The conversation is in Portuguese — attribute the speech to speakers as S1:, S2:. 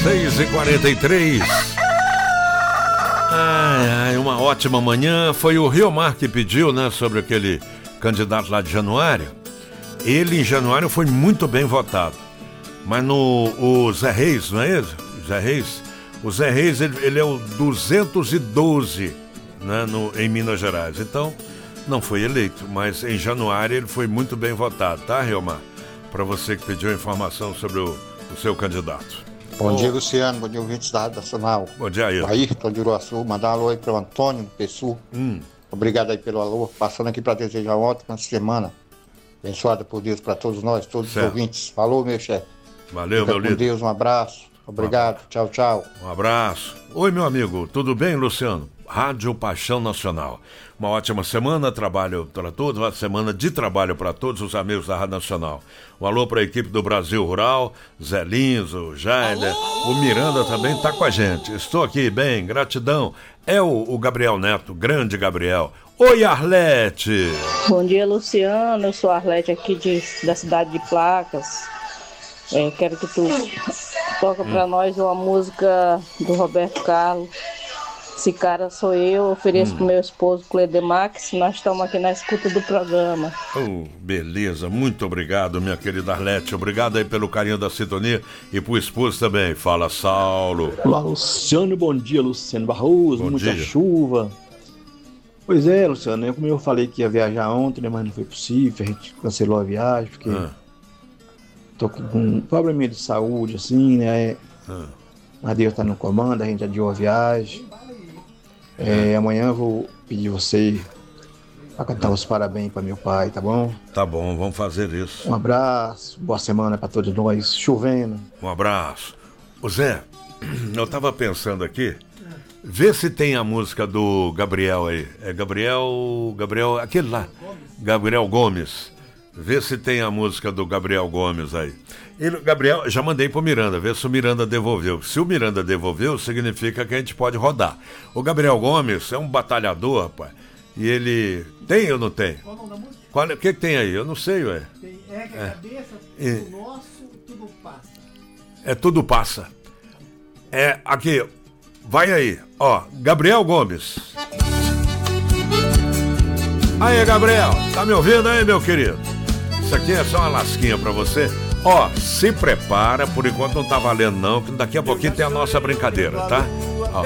S1: 6h43. Uma ótima manhã. Foi o Riomar que pediu, né, sobre aquele candidato lá de Januário. Ele em Januário foi muito bem votado. Mas o Zé Reis, não é isso? Zé Reis? O Zé Reis, ele é o 212, né, em Minas Gerais. Então, não foi eleito. Mas em Januário ele foi muito bem votado, tá, Riomar? Para você que pediu informação sobre o seu candidato.
S2: Bom dia, Luciano. Bom dia, ouvintes da Rádio Nacional.
S1: Bom dia, Ayrton.
S2: Ayrton de Uruaçu. Mandar um alô aí para o Antônio, do Pessu. Obrigado aí pelo alô. Passando aqui para desejar uma ótima semana. Abençoada por Deus para todos nós, todos os ouvintes. Falou, meu chefe.
S1: Valeu,
S2: Fica
S1: meu
S2: com
S1: líder.
S2: Deus, um abraço. Obrigado. Tchau, tchau.
S1: Um abraço. Oi, meu amigo. Tudo bem, Luciano? Rádio Paixão Nacional. Uma ótima semana, trabalho para todos, uma semana de trabalho para todos os amigos da Rádio Nacional. Um alô para a equipe do Brasil Rural, Zé Lins, o Jair, o Miranda também está com a gente. Estou aqui, bem, gratidão. É o Gabriel Neto, grande Gabriel. Oi, Arlete.
S3: Bom dia, Luciano. Eu sou a Arlete aqui da cidade de Placas. Quero que tu toca para nós uma música do Roberto Carlos. Esse cara sou eu, ofereço pro meu esposo Cledemax. Nós estamos aqui na escuta do programa.
S1: Beleza, muito obrigado, minha querida Arlete. Obrigado aí pelo carinho da sintonia e pro esposo também. Fala, Saulo.
S4: Olá, Luciano, bom dia, Luciano Barroso.
S1: Bom
S4: muita
S1: dia.
S4: Chuva. Pois é, Luciano, como eu falei que ia viajar ontem, né, mas não foi possível, a gente cancelou a viagem, porque tô com um probleminha de saúde, assim, né? Mas Deus tá no comando, a gente adiou a viagem. Amanhã eu vou pedir você para cantar os parabéns para meu pai, tá bom?
S1: Tá bom, vamos fazer isso.
S4: Um abraço, boa semana para todos nós, chovendo.
S1: Um abraço. Ô Zé, eu tava pensando aqui, vê se tem a música do Gabriel aí. É Gabriel, aquele lá, Gabriel Gomes. Vê se tem a música do Gabriel Gomes aí. Gabriel, já mandei pro Miranda, vê se o Miranda devolveu. Se o Miranda devolveu, significa que a gente pode rodar. O Gabriel Gomes é um batalhador, rapaz. E ele... Tem ou não tem? Qual o nome da música? O que tem aí? Eu não sei, ué.
S5: Tem a cabeça, tudo nosso, tudo passa.
S1: Tudo passa. Aqui, vai aí. Ó, Gabriel Gomes. Aí, Gabriel, tá me ouvindo aí, meu querido? Isso aqui é só uma lasquinha pra você. Ó, se prepara, por enquanto não tá valendo não, que daqui a pouquinho tem a nossa brincadeira, tá?